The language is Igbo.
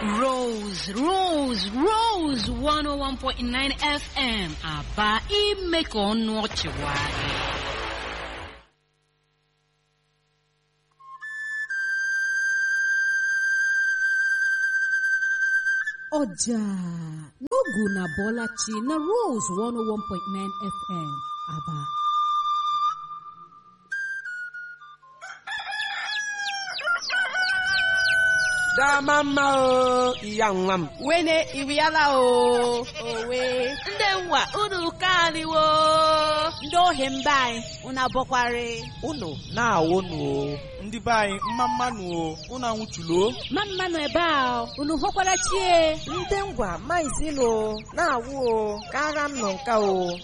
Rose 101.9 FM Aba ime ka ọnụ ọchị nwayọọ. Ọjà n'ogu na Bọlachi na Rose 101.9 FM Aba. Dama mma o, iya nwa m. Wene iriala o, owe. Ndị nwa unu kaliwo. Ndị ohi mba anyị, unu abọkwari. Unu na-awụ nụ o. Ndị be anyị mma mmanụ o, unu anwụchulo. Mmanụ ebe a, unu hụkwara chie. Ndị ngwa maizilo na-awụ o, kara m nọ nka o.